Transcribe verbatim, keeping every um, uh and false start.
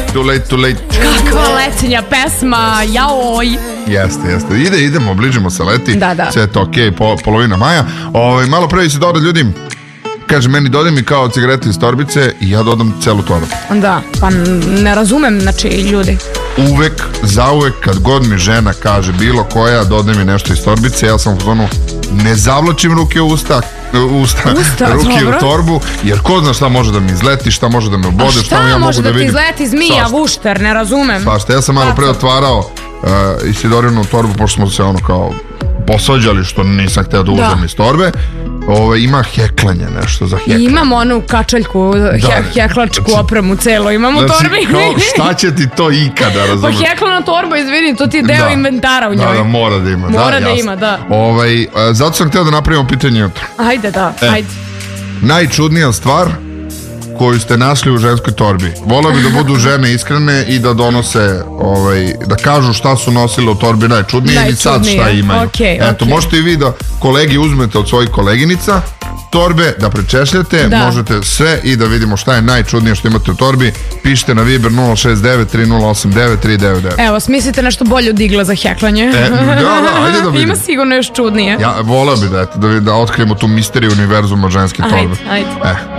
too late, too late. Kakva letenja pesma, jaoj. Jeste, jeste. Ide, idemo, bližimo se leti. Da, da. Sve je to okej, po, polovina maja. Ovaj, malo pre se doda ljudi, kaže meni dodaj mi kao cigarete iz torbice i ja dodam celu torbu. Da, pa ne razumem, znači, ljudi. Uvek, zauvek, kad god mi žena kaže bilo koja, dodaj mi nešto iz torbice, ja sam u zonu, ne zavlačim ruke u usta, usta, usta ruke dobro. u torbu, jer ko zna šta može da mi izleti, šta može da me obode, šta, šta ja mogu da, da vidim. Šta može da ti izleti zmija, vušter, ne razumem. Svašta, ja sam malo pre otvarao uh, Isidorinu torbu, pošto smo se ono kao posvađali, što nisam hteo da uzem iz torbe. Ove, ima heklanje nešto za heklanje. Imamo onu kačaljku, he, heklačku opremu celo, imamo znači, torbi. Kao, šta će ti to ikada, razumiješ? Pa heklana torba, izvini, to ti je deo da. inventara u njoj. Da, da, mora da ima. Mora da, da ima, da. Ovaj, zato sam htio da napravimo pitanje jutra. Ajde, da, e, ajde. Najčudnija stvar koju ste našli u ženskoj torbi. Voleo bi da budu žene iskrene i da donose, ovaj, da kažu šta su nosile u torbi najčudnije i sad šta imaju. Okay, Eto, okay. možete i vi da kolegi uzmete od svojih koleginica torbe, da prečešljate, da. možete sve i da vidimo šta je najčudnije što imate u torbi. Pišite na Viber nula šest devet tri nula osam devet tri devet devet. Evo, smislite nešto bolje od igle za heklanje. E, da, da, ajde da vidimo. Ima sigurno još čudnije. Ja voleo bi da, da, da otkrijemo tu misteriju univerzuma ženske torbe. Ajde, ajde. E.